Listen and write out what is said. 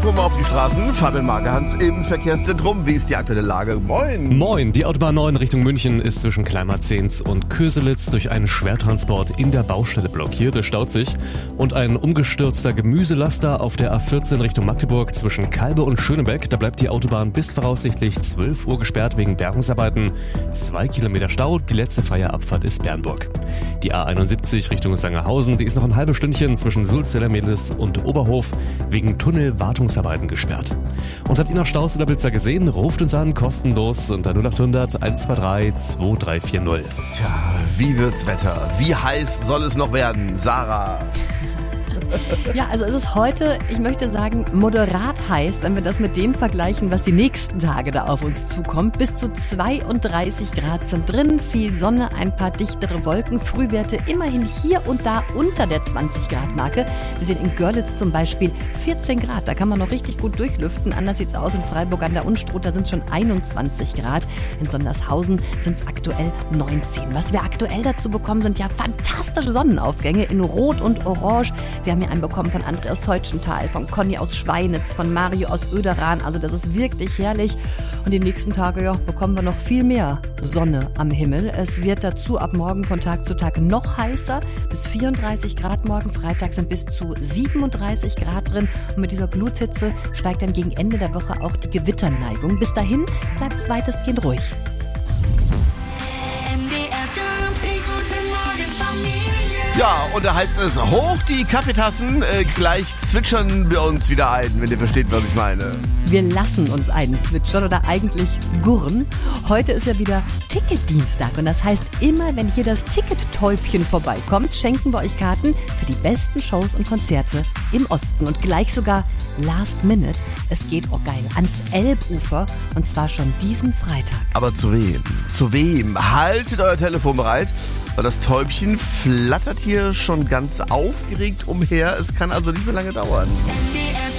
gucken wir auf die Straßen. Fabian Margehans im Verkehrszentrum. Wie ist die aktuelle Lage? Moin. Moin. Die Autobahn 9 Richtung München ist zwischen Kleinmarzens und Köselitz durch einen Schwertransport in der Baustelle blockiert. Es staut sich. Und ein umgestürzter Gemüselaster auf der A14 Richtung Magdeburg zwischen Kalbe und Schönebeck. Da bleibt die Autobahn bis voraussichtlich 12 Uhr gesperrt wegen Bergungsarbeiten. 2 Kilometer Stau. Die letzte freie Abfahrt ist Bernburg. Die A71 Richtung Sangerhausen, die ist noch ein halbes Stündchen zwischen Sulz-Zellermehlis und Oberhof wegen Tunnelwartungsarbeiten gesperrt. Und habt ihr noch Staus oder Blitzer gesehen? Ruft uns an, kostenlos unter 0800 123 2340. Tja, wie wird's Wetter? Wie heiß soll es noch werden? Sarah. Ja, also es ist heute, ich möchte sagen, moderat heiß, wenn wir das mit dem vergleichen, was die nächsten Tage da auf uns zukommt. Bis zu 32 Grad sind drin, viel Sonne, ein paar dichtere Wolken, Frühwerte immerhin hier und da unter der 20-Grad-Marke. Wir sehen in Görlitz zum Beispiel 14 Grad, da kann man noch richtig gut durchlüften. Anders sieht's aus in Freiburg an der Unstrut, da sind schon 21 Grad. In Sondershausen sind es aktuell 19. Was wir aktuell dazu bekommen, sind ja fantastische Sonnenaufgänge in Rot und Orange. Wir haben hier einen bekommen von André aus Teutschenthal, von Conny aus Schweinitz, von Mario aus Oederan. Also das ist wirklich herrlich. Und die nächsten Tage bekommen wir noch viel mehr Sonne am Himmel. Es wird dazu ab morgen von Tag zu Tag noch heißer. Bis 34 Grad morgen. Freitag sind bis zu 37 Grad drin. Und mit dieser Gluthitze steigt dann gegen Ende der Woche auch die Gewitterneigung. Bis dahin bleibt es weitestgehend ruhig. Ja, und da heißt es, hoch die Kaffeetassen, gleich zwitschern wir uns wieder ein, wenn ihr versteht, was ich meine. Wir lassen uns einen zwitschern oder eigentlich gurren. Heute ist ja wieder Ticketdienstag und das heißt, immer wenn hier das Tickettäubchen vorbeikommt, schenken wir euch Karten für die besten Shows und Konzerte im Osten und gleich sogar Last Minute. Es geht, oh geil, ans Elbufer und zwar schon diesen Freitag. Aber zu wem? Zu wem? Haltet euer Telefon bereit, weil das Täubchen flattert hier schon ganz aufgeregt umher. Es kann also nicht mehr lange dauern.